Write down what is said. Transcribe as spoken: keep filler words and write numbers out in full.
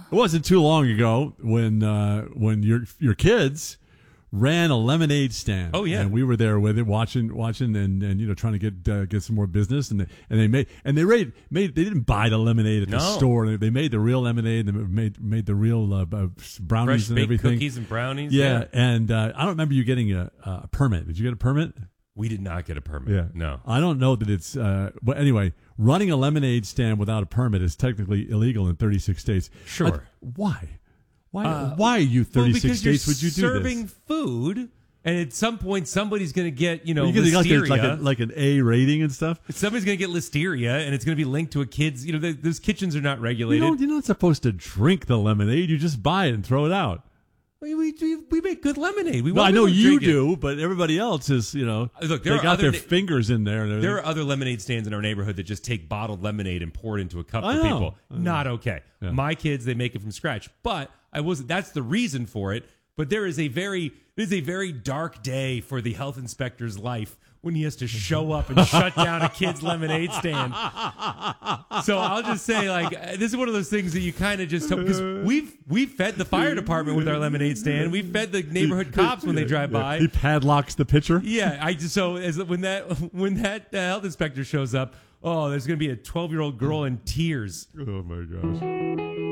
it wasn't too long ago when uh, when your your kids ran a lemonade stand. Oh yeah, and we were there with it, watching, watching, and, and you know trying to get uh, get some more business. And they, and they made and they made, made they didn't buy the lemonade at the no. store. They, they made the real lemonade. They made made the real uh, uh, brownies Fresh and baked everything. Cookies and brownies. Yeah, yeah. and uh, I don't remember you getting a, a permit. Did you get a permit? We did not get a permit. Yeah, no. I don't know that it's. Uh, but anyway, running a lemonade stand without a permit is technically illegal in thirty-six states. Sure. Uh, why? Why? Uh, why are you thirty-six well, states would you do serving this? food, and at some point somebody's going to get you know Are you getting listeria. like, a, like, a, like an A rating and stuff. Somebody's going to get listeria, and it's going to be linked to a kid's. You know, the, those kitchens are not regulated. You don't, you're not supposed to drink the lemonade. You just buy it and throw it out. We we, we make good lemonade. We No, want I know people to you drink it. do, but everybody else is, you know, Look, there they are got other their na- fingers in there. And There are other lemonade stands in our neighborhood that just take bottled lemonade and pour it into a cup I for know. people. I know. Not okay. Yeah. My kids, they make it from scratch. But I wasn't. That's the reason for it. But there is a very it is a very dark day for the health inspector's life when he has to show up and shut down a kid's lemonade stand. So I'll just say, like, this is one of those things that you kind of just because we've we've fed the fire department with our lemonade stand. We've fed the neighborhood cops when they drive by. He padlocks the pitcher. Yeah, I just so as when that when that uh, health inspector shows up, oh, there's going to be a twelve year old girl in tears. Oh my gosh.